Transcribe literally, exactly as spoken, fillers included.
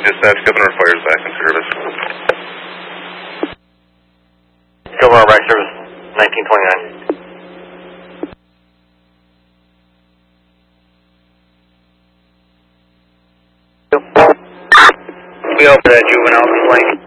Dispatch, Governor Fires back in service. Governor back service, nineteen twenty-nine. We open that juvenile complaint.